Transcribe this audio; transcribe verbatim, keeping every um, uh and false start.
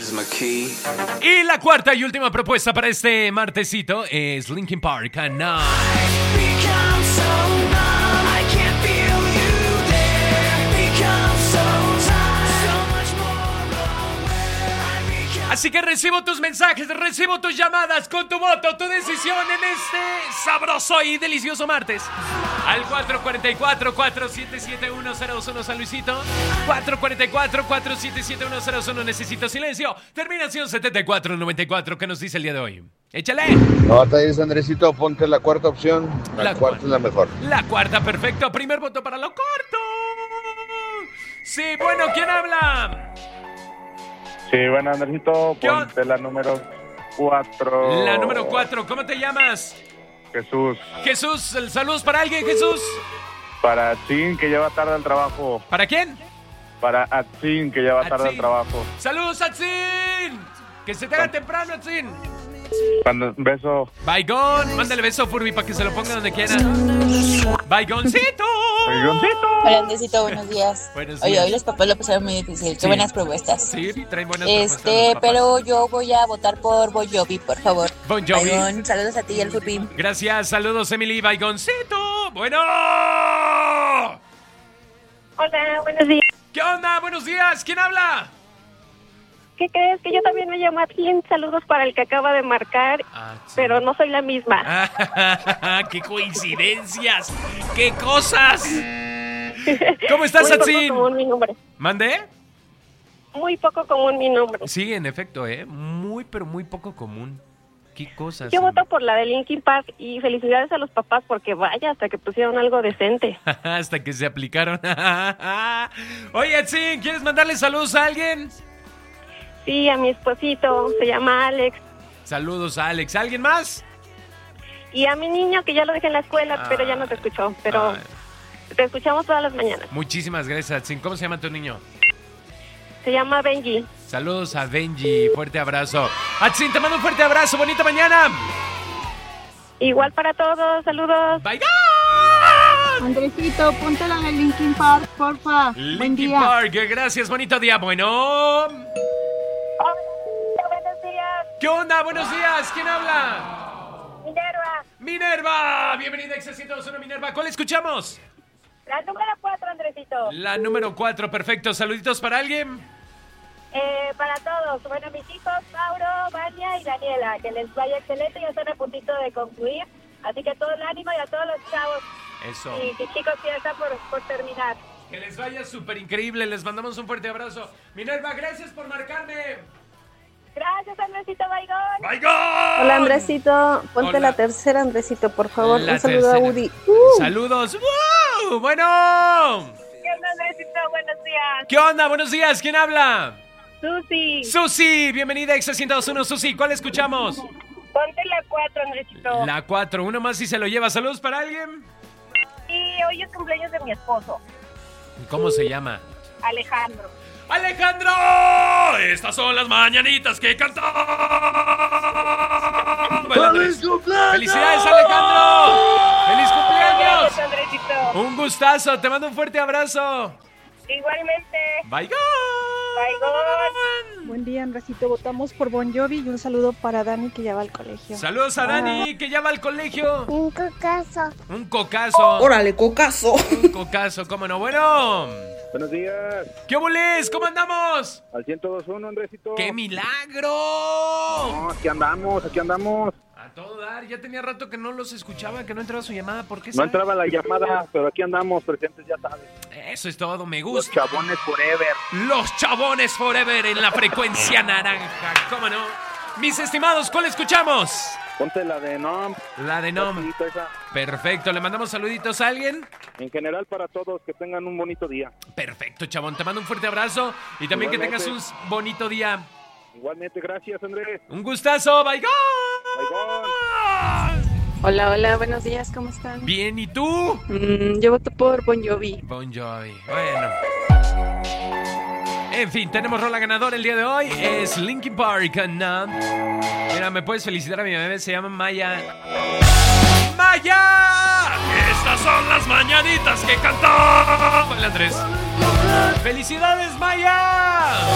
is my key. Y la cuarta y última propuesta para este martesito es Linkin Park, and now. Así que recibo tus mensajes, recibo tus llamadas con tu voto, tu decisión en este sabroso y delicioso martes. Al cuatro cuatro cuatro, cuatro siete siete, uno cero uno San Luisito. cuatro cuatro cuatro, cuatro siete siete, uno cero uno necesito silencio. Terminación setenta y cuatro noventa y cuatro. ¿Qué nos dice el día de hoy? ¡Échale! No te dices, Andresito, ponte la cuarta opción. La, La cuarta cuarta. es la mejor. La cuarta, perfecto. Primer voto para lo corto. Sí, bueno, ¿quién habla? Sí, bueno, Andresito, ¿Qué on- ponte la número cuatro. La número cuatro, ¿cómo te llamas? Jesús. Jesús, el- saludos para alguien, Jesús. Para Atsin, que lleva tarde al trabajo. ¿Para quién? Para Atsin, que lleva tarde Atsin. al trabajo. ¡Saludos, Atsin! ¡Que se te haga temprano, Atsin! Cuando beso. Baigón, mándale beso a Furby para que se lo ponga donde quiera. ¡Baigoncito! Baigóncito. Hola, Andresito, buenos días. Buenos Oye, días. hoy los papás lo pasaron muy difícil. Qué Sí. buenas propuestas. Sí, traen buenas Este, propuestas los papás. pero yo voy a votar por Bon Jovi, por favor. Bon Jovi. Baigón, saludos a ti y al Furby. Gracias, saludos, Emily. Baigoncito. Bueno. Hola, buenos días. ¿Qué onda? Buenos días. ¿Quién habla? ¿Qué crees? Que yo también me llamo Atsin. Saludos para el que acaba de marcar, Ah, sí. pero no soy la misma. ¡Qué coincidencias! ¡Qué cosas! ¿Cómo estás, Muy poco Atsin? común mi nombre. ¿Mandé? Muy poco común mi nombre. Sí, en efecto, ¿eh? Muy, pero muy poco común. ¿Qué cosas? Yo voto por la de Linkin Park y felicidades a los papás porque vaya, hasta que pusieron algo decente. Hasta que se aplicaron. Oye, Atsin, ¿quieres mandarle saludos a alguien? Sí, a mi esposito, se llama Alex. Saludos a Alex. ¿Alguien más? Y a mi niño, que ya lo dejé en la escuela, Ah. pero ya no te escuchó. Pero Ah, te escuchamos todas las mañanas. muchísimas gracias, Atsin. ¿Cómo se llama tu niño? Se llama Benji. Saludos a Benji. Fuerte abrazo. Atsin, te mando un fuerte abrazo. Bonita mañana. Igual para todos, saludos. Bye. Andresito, ponte la de Linkin Park, porfa. Buen Linkin día. Park. Gracias. Bonito día. Bueno. Hola, buenos días, ¿Qué onda? Buenos días. ¿Quién habla? Minerva. Minerva. Bienvenida a X ciento dos uno, Minerva. ¿Cuál escuchamos? La número cuatro, Andresito. La número cuatro. Perfecto. Saluditos para alguien. Eh, para todos, bueno, mis hijos, Mauro, Vania y Daniela, que les vaya excelente, ya están a puntito de concluir, así que todo el ánimo y a todos los chavos Eso. y, y chicos que ya están por, por terminar. Que les vaya súper increíble. Les mandamos un fuerte abrazo. Minerva, gracias por marcarme. Gracias, Andresito Baigón. ¡Baigón! Hola, Andresito. Ponte Hola. la tercera, Andresito, por favor. La Un saludo tercera. a Udi. Uh. Saludos. ¡Wow! Bueno. ¿Qué onda, Andresito? Buenos días. ¿Qué onda? Buenos días. ¿Quién habla? Susi, Susi. Bienvenida a X ciento dos uno. Susi, ¿cuál escuchamos? ponte la cuatro, Andresito. La cuatro. Uno más y se lo lleva. Saludos para alguien. Y hoy es cumpleaños de mi esposo, ¿Cómo se llama? Alejandro. ¡Alejandro! Estas son las mañanitas que cantó. ¡Feliz cumpleaños! ¡Felicidades, Alejandro! ¡Feliz cumpleaños! Gracias, Andresito. Un gustazo. Te mando un fuerte abrazo. Igualmente. Bye. Baigón. Buen día, Andresito. Votamos por Bon Jovi y un saludo para Dani, que ya va al colegio. Saludos a Dani, que ya va al colegio. Un cocazo. Un cocazo. Órale, cocazo. Un cocazo, cómo no. Bueno, Buenos días. ¿qué boles? ¿Cómo andamos? Al ciento dos uno, Andresito. ¡Qué milagro! No, aquí andamos, aquí andamos. A todo dar, ya tenía rato que no los escuchaba, que no entraba su llamada. ¿Por qué? No sabe? entraba la llamada, pero aquí andamos presentes, ya sabes. Eso es todo, me Los gusta. chabones forever. Los chabones forever en la frecuencia naranja, ¿cómo no? Mis estimados, ¿cuál escuchamos? Ponte la de Nom. La de Nom. Rapidito esa. Perfecto, ¿le mandamos saluditos a alguien? En general para todos, que tengan un bonito día. Perfecto, chabón, te mando un fuerte abrazo y también que tengas un Igualmente. bonito día. Igualmente, gracias, Andrés. Un gustazo, bye. Hola, hola, buenos días, ¿cómo están? Bien, ¿y tú? Mm, yo voto por Bon Jovi. Bon Jovi, bueno. En fin, tenemos rola ganadora el día de hoy. Es Linkin Park. ¿No? Mira, me puedes felicitar a mi bebé, se llama Maya. ¡Maya! Estas son las mañanitas que cantó. Hola, Andrés. ¡Felicidades, Maya!